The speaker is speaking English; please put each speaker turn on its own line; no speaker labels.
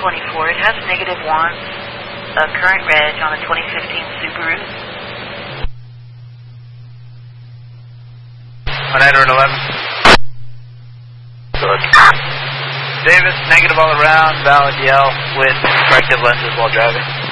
24. It has negative one. Current reg on a 2015 Subaru.
On Edward 11. Good. Davis, negative all around, valid yell with corrective lenses while driving.